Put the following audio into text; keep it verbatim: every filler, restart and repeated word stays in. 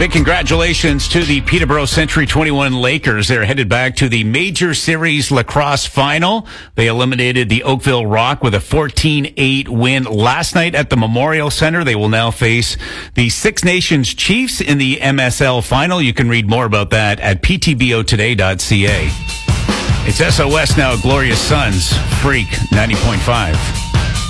Big congratulations to the Peterborough Century twenty-one Lakers. They're headed back to the Major Series lacrosse final. They eliminated the Oakville Rock with a fourteen eight win last night at the Memorial Center. They will now face the Six Nations Chiefs in the M S L final. You can read more about that at p t b o today dot c a. It's S O S now, Glorious Sons, Freak ninety point five.